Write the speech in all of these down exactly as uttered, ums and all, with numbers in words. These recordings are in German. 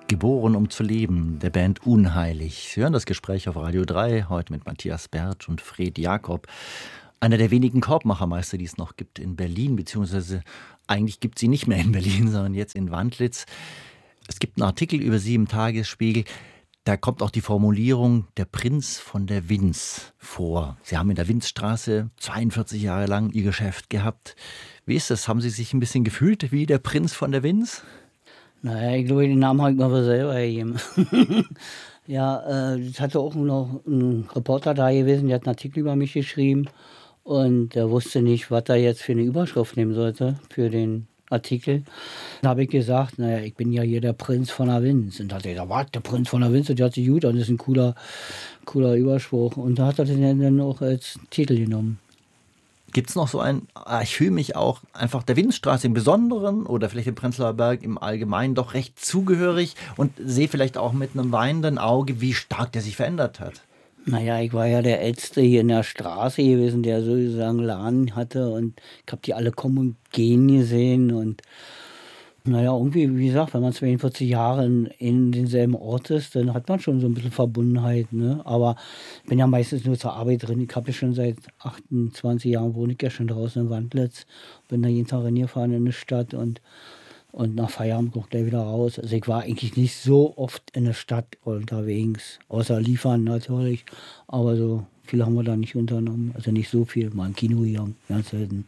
Geboren, um zu leben, der Band Unheilig. Sie hören das Gespräch auf Radio drei, heute mit Matthias Bertsch und Fred Jakob. Einer der wenigen Korbmachermeister, die es noch gibt in Berlin, beziehungsweise eigentlich gibt es sie nicht mehr in Berlin, sondern jetzt in Wandlitz. Es gibt einen Artikel über sie im Tagesspiegel, da kommt auch die Formulierung der Prinz von der Winz vor. Sie haben in der Winzstraße zweiundvierzig Jahre lang ihr Geschäft gehabt. Wie ist das? Haben Sie sich ein bisschen gefühlt wie der Prinz von der Winz? Naja, ich glaube, den Namen habe ich mir aber selber gegeben. Ja, äh, es hatte auch noch ein Reporter da gewesen, der hat einen Artikel über mich geschrieben und der wusste nicht, was er jetzt für eine Überschrift nehmen sollte für den Artikel. Da habe ich gesagt, naja, ich bin ja hier der Prinz von der Winz. Und da hat er gesagt, was, der Prinz von der Winz? Und der hat sich gut an, das ist ein cooler, cooler Überspruch. Und da hat er den dann auch als Titel genommen. Gibt es noch so ein, ich fühle mich auch einfach der Winzstraße im Besonderen oder vielleicht dem Prenzlauer Berg im Allgemeinen doch recht zugehörig und sehe vielleicht auch mit einem weinenden Auge, wie stark der sich verändert hat. Naja, ich war ja der Älteste hier in der Straße gewesen, der sozusagen Laden hatte und ich habe die alle kommen und gehen gesehen und naja, irgendwie, wie gesagt, wenn man zweiundvierzig Jahre in, in denselben Ort ist, dann hat man schon so ein bisschen Verbundenheit, ne? Aber ich bin ja meistens nur zur Arbeit drin. Ich habe ja schon seit achtundzwanzig Jahren, wohne ich ja schon draußen in Wandlitz, bin da jeden Tag hingefahren in die Stadt und, und nach Feierabend auch gleich wieder raus. Also ich war eigentlich nicht so oft in der Stadt unterwegs, außer liefern natürlich, aber so viel haben wir da nicht unternommen, also nicht so viel, mal im Kino hier, ganz selten.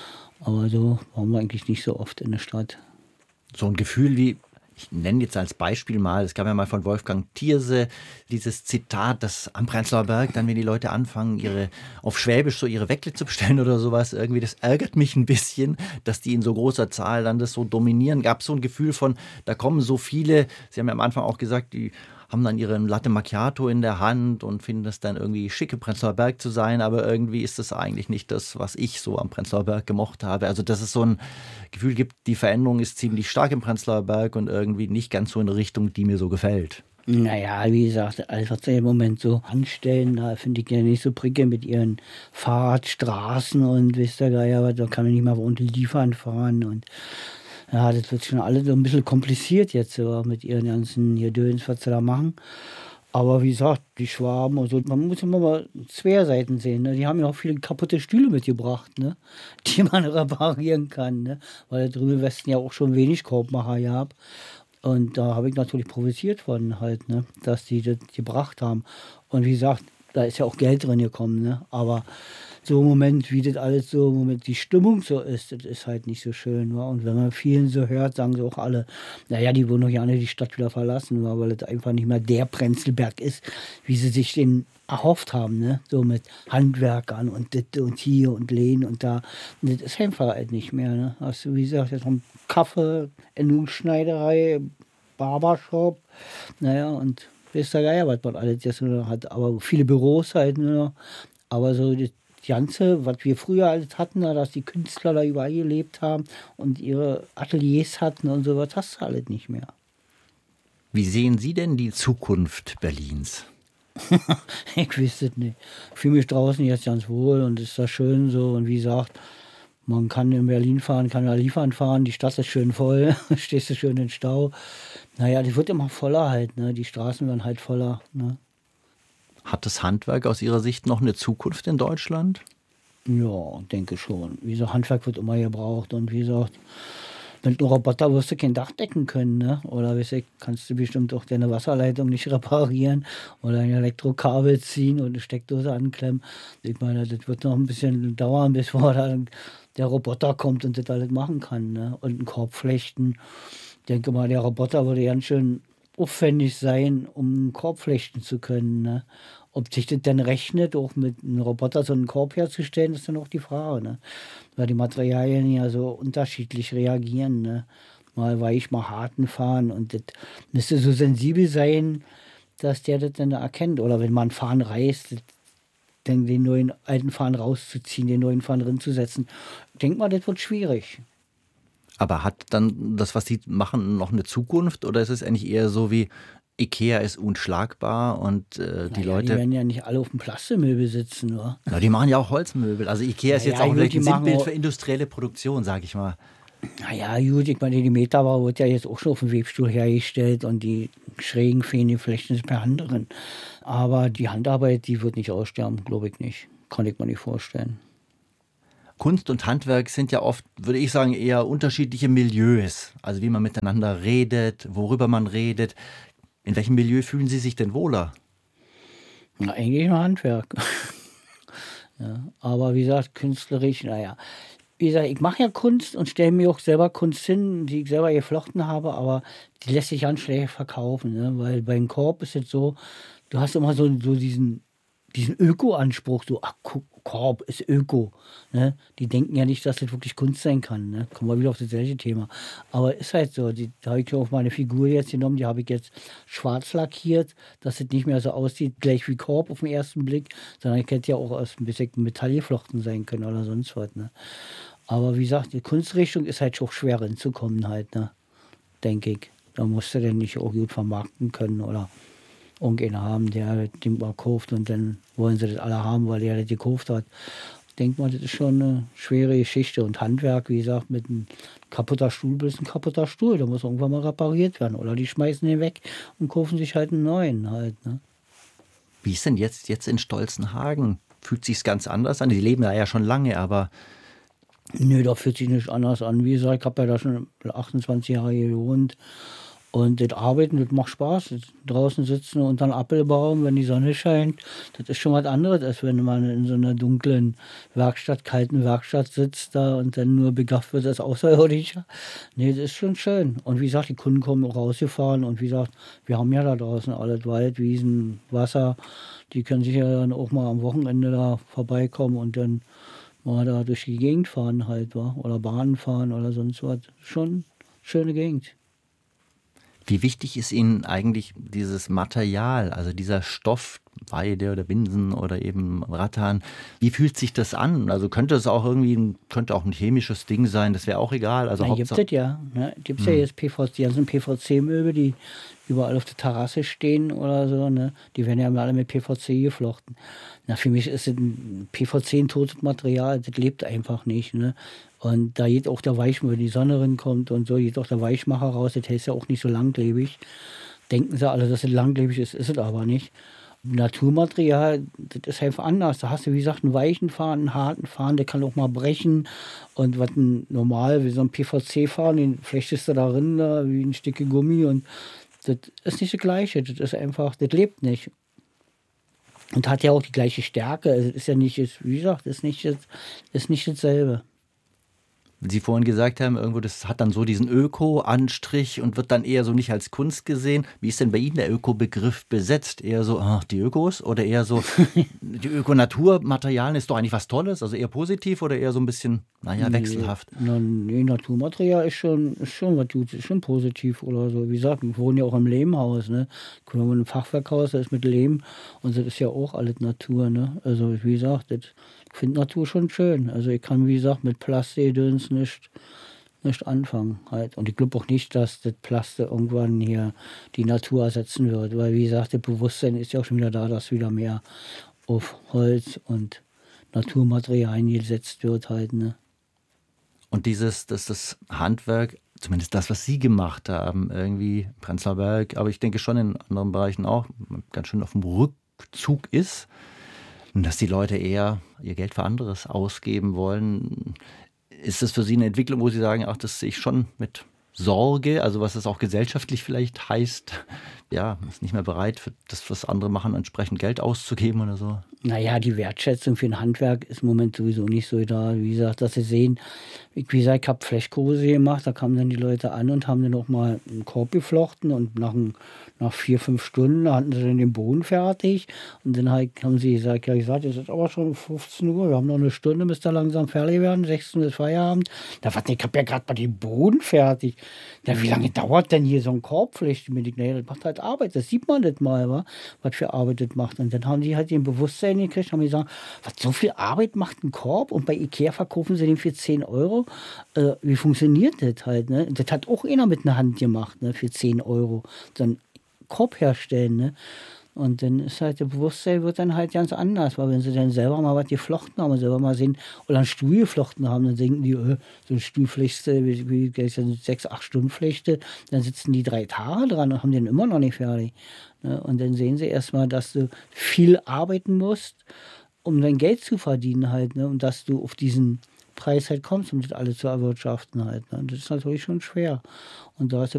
Aber so waren wir eigentlich nicht so oft in der Stadt. So ein Gefühl wie, ich nenne jetzt als Beispiel mal, es gab ja mal von Wolfgang Thierse dieses Zitat, dass am Prenzlauer Berg dann, wenn die Leute anfangen, ihre auf Schwäbisch so ihre Weckle zu bestellen oder sowas, irgendwie, das ärgert mich ein bisschen, dass die in so großer Zahl dann das so dominieren. Gab es so ein Gefühl von, da kommen so viele, Sie haben ja am Anfang auch gesagt, die haben dann ihre Latte Macchiato in der Hand und finden es dann irgendwie schick, im Prenzlauer Berg zu sein, aber irgendwie ist das eigentlich nicht das, was ich so am Prenzlauer Berg gemocht habe. Also dass es so ein Gefühl gibt, die Veränderung ist ziemlich stark im Prenzlauer Berg und irgendwie nicht ganz so in eine Richtung, die mir so gefällt. Naja, wie gesagt, alles, was sie im Moment so anstellen, da finde ich ja nicht so prickelnd mit ihren Fahrradstraßen und wisst ihr Geier, was, da kann man nicht mal unten liefern fahren und ja, das wird schon alles so ein bisschen kompliziert jetzt so mit ihren ganzen Gedöns, was sie da machen. Aber wie gesagt, die Schwaben und so, man muss immer mal zwei Seiten sehen. Ne? Die haben ja auch viele kaputte Stühle mitgebracht, ne? Die man reparieren kann. Ne? Weil drüben im Westen ja auch schon wenig Korbmacher gab. Und da habe ich natürlich profitiert von halt, ne? Dass die das gebracht haben. Und wie gesagt, da ist ja auch Geld drin gekommen. Ne? Aber so im Moment, wie das alles so, im Moment die Stimmung so ist, das ist halt nicht so schön. Wa? Und wenn man vielen so hört, sagen sie auch alle, naja, die wollen doch ja nicht die Stadt wieder verlassen, wa? Weil es einfach nicht mehr der Prenzlberg ist, wie sie sich den erhofft haben, ne? So mit Handwerkern und das und hier und Lehnen und da. Und das ist einfach halt nicht mehr. Ne? Hast du, wie gesagt, jetzt noch einen Kaffee, eine Schneiderei, Barbershop, naja, und wisst ihr Geier, was man alles jetzt nur noch hat. Aber viele Büros halt nur noch. Aber so das Ganze, was wir früher alles hatten, dass die Künstler da überall gelebt haben und ihre Ateliers hatten und sowas, hast du alles nicht mehr. Wie sehen Sie denn die Zukunft Berlins? Ich weiß es nicht. Ich fühle mich draußen jetzt ganz wohl und ist da schön so. Und wie gesagt, man kann in Berlin fahren, kann da liefern fahren, die Stadt ist schön voll, stehst du schön in Stau. Naja, die wird immer voller halt, ne? Die Straßen werden halt voller, ne? Hat das Handwerk aus Ihrer Sicht noch eine Zukunft in Deutschland? Ja, denke schon. Wie gesagt, Handwerk wird immer gebraucht und wie gesagt, mit einem Roboter wirst du kein Dach decken können, ne? Oder weißt du, kannst du bestimmt auch deine Wasserleitung nicht reparieren oder ein Elektrokabel ziehen und eine Steckdose anklemmen. Ich meine, das wird noch ein bisschen dauern, bis dann der Roboter kommt und das alles machen kann, ne? Und einen Korb flechten. Ich denke mal, der Roboter würde ganz schön aufwendig sein, um einen Korb flechten zu können, ne? Ob sich das denn rechnet, auch mit einem Roboter so einen Korb herzustellen, ist dann auch die Frage, ne? Weil die Materialien ja so unterschiedlich reagieren, ne? Mal weich, mal harten fahren und das müsste so sensibel sein, dass der das dann erkennt. Oder wenn man Fahren reißt, dann den neuen alten Fahren rauszuziehen, den neuen Fahren drin zu setzen. Ich denke mal, das wird schwierig. Aber hat dann das, was Sie machen, noch eine Zukunft? Oder ist es eigentlich eher so wie Ikea ist unschlagbar und äh, die naja, Leute... Die werden ja nicht alle auf dem Plastikmöbel sitzen, oder? Na, die machen ja auch Holzmöbel. Also Ikea ist naja, jetzt auch gut, vielleicht die ein machen Sinnbild auch, für industrielle Produktion, sag ich mal. Naja, gut, ich meine, die Meterware wird ja jetzt auch schon auf dem Webstuhl hergestellt und die schrägen Fäden, die flechten sich per Hand drin. Aber die Handarbeit, die wird nicht aussterben, glaube ich nicht. Kann ich mir nicht vorstellen. Kunst und Handwerk sind ja oft, würde ich sagen, eher unterschiedliche Milieus. Also wie man miteinander redet, worüber man redet. In welchem Milieu fühlen Sie sich denn wohler? Na, eigentlich nur Handwerk. Ja, aber wie gesagt, künstlerisch, naja. Wie gesagt, ich mache ja Kunst und stelle mir auch selber Kunst hin, die ich selber geflochten habe, aber die lässt sich ganz schlecht verkaufen, ne? Weil beim Korb ist es so, du hast immer so, so diesen, diesen Öko-Anspruch, so, ach, Ko- Korb ist Öko. Ne? Die denken ja nicht, dass das wirklich Kunst sein kann. Ne? Kommen wir wieder auf dasselbe Thema. Aber ist halt so, die, da habe ich ja auch meine Figur jetzt genommen, die habe ich jetzt schwarz lackiert, dass es nicht mehr so aussieht, gleich wie Korb auf den ersten Blick, sondern ich hätte ja auch aus ein bisschen Metall geflochten sein können oder sonst was. Ne? Aber wie gesagt, die Kunstrichtung ist halt auch schwer hinzukommen halt, ne? Denke ich. Da musst du dann nicht auch gut vermarkten können oder irgendeinen haben, der das Ding mal kauft und dann wollen sie das alle haben, weil der das gekauft hat. Ich denke mal, das ist schon eine schwere Geschichte. Und Handwerk, wie gesagt, mit einem kaputter Stuhl ist ein kaputter Stuhl. Der muss irgendwann mal repariert werden. Oder die schmeißen den weg und kaufen sich halt einen neuen halt, ne? Wie ist denn jetzt, jetzt in Stolzenhagen? Fühlt sich's ganz anders an? Die leben da ja schon lange, aber Nö, da fühlt sich nicht anders an. Wie gesagt, ich habe ja da schon achtundzwanzig Jahre gewohnt. Und das Arbeiten, das macht Spaß. Das draußen sitzen unter einem Apfelbaum, wenn die Sonne scheint, das ist schon was anderes, als wenn man in so einer dunklen Werkstatt, kalten Werkstatt sitzt da und dann nur begafft wird als Außerirdischer. Nee, das ist schon schön. Und wie gesagt, die Kunden kommen auch rausgefahren und wie gesagt, wir haben ja da draußen alles Wald, Wiesen, Wasser. Die können sich ja dann auch mal am Wochenende da vorbeikommen und dann mal da durch die Gegend fahren halt, wa? Oder Bahnen fahren oder sonst was. Schon eine schöne Gegend. wie wichtig ist Ihnen eigentlich dieses Material, also dieser Stoff, Weide oder Binsen oder eben Rattan? Wie fühlt sich das an? Also könnte es auch irgendwie, ein, könnte auch ein chemisches Ding sein, das wäre auch egal. Also Na, gibt Hauptsache, es ja. Ne? Gibt es ja jetzt P V C, die ganzen P V C-Möbel, die überall auf der Terrasse stehen oder so. Ne? Die werden ja alle mit P V C geflochten. Na, für mich ist es ein P V C ein totes Material, das lebt einfach nicht. Ne? Und da geht auch der Weichmacher, wenn die Sonne rinkommt und so, geht auch der Weichmacher raus. Das heißt ja auch nicht so langlebig. Denken sie alle, dass es langlebig ist, ist es aber nicht. Naturmaterial, das ist einfach anders. Da hast du, wie gesagt, einen weichen Faden, einen harten Faden, der kann auch mal brechen. Und was ein normal, wie so ein P V C-Faden, den flechtest du da drin, da, wie ein Stück Gummi. Und das ist nicht das Gleiche. Das ist einfach, das lebt nicht. Und hat ja auch die gleiche Stärke. Es ist ja nicht, wie gesagt, ist nicht, ist nicht dasselbe. Sie vorhin gesagt haben, irgendwo das hat dann so diesen Öko-Anstrich und wird dann eher so nicht als Kunst gesehen. Wie ist denn bei Ihnen der Öko-Begriff besetzt? Eher so, ach, die Ökos oder eher so, die Öko-Naturmaterialien ist doch eigentlich was Tolles, also eher positiv oder eher so ein bisschen, naja, wechselhaft? Nee, na, nee, Naturmaterial ist schon, ist schon was Gutes, ist schon positiv oder so. Wie gesagt, wir wohnen ja auch im Lehmhaus, ne? Wir haben ein Fachwerkhaus, das ist mit Lehm und das ist ja auch alles Natur, ne? Also wie gesagt, das, ich finde Natur schon schön. Also ich kann, wie gesagt, mit Plastikdöns nicht, nicht anfangen halt. Und ich glaube auch nicht, dass das Plastik irgendwann hier die Natur ersetzen wird. Weil wie gesagt, das Bewusstsein ist ja auch schon wieder da, dass wieder mehr auf Holz und Naturmaterialien gesetzt wird halt, ne? Und dieses, dass das Handwerk, zumindest das, was Sie gemacht haben, irgendwie im Prenzlauer Berg, aber ich denke schon in anderen Bereichen auch, ganz schön auf dem Rückzug ist. Und dass die Leute eher ihr Geld für anderes ausgeben wollen. Ist das für Sie eine Entwicklung, wo Sie sagen, ach, das sehe ich schon mit Sorge, also was das auch gesellschaftlich vielleicht heißt, ja, ist nicht mehr bereit, für das, was andere machen, entsprechend Geld auszugeben oder so? Naja, die Wertschätzung für ein Handwerk ist im Moment sowieso nicht so da. Wie gesagt, dass Sie sehen, ich, wie gesagt, ich habe Flechkurse gemacht, da kamen dann die Leute an und haben dann noch mal einen Korb geflochten und nach, ein, nach vier, fünf Stunden hatten sie dann den Boden fertig und dann halt haben sie gesagt, ja, ich sagte, es ist aber schon fünfzehn Uhr, wir haben noch eine Stunde, bis da langsam fertig werden, sechzehn Uhr ist Feierabend. Da war ich habe ja gerade mal den Boden fertig. Ja, wie lange dauert denn hier so ein Korbflechten? Nee, das macht halt Arbeit, das sieht man nicht mal, wa? Was für Arbeit das macht. Und dann haben die halt den Bewusstsein gekriegt, haben gesagt, was so viel Arbeit macht ein Korb und bei Ikea verkaufen sie den für zehn Euro. Äh, wie funktioniert das halt? Ne? Das hat auch einer mit einer Hand gemacht, ne? Für zehn Euro. So einen Korb herstellen. Ne? Und dann ist halt, das Bewusstsein wird dann halt ganz anders, weil wenn sie dann selber mal was geflochten haben und selber mal sehen, oder einen Stuhl geflochten haben, dann denken die, äh, so ein Stuhl flechtst du, wie, wie wie sechs, acht Stunden flechte, dann sitzen die drei Tage dran und haben den immer noch nicht fertig. Ne? Und dann sehen sie erstmal, dass du viel arbeiten musst, um dein Geld zu verdienen halt, ne? Und dass du auf diesen Preis halt kommst, um das alles zu erwirtschaften halt. Ne? Und das ist natürlich schon schwer. Und da ist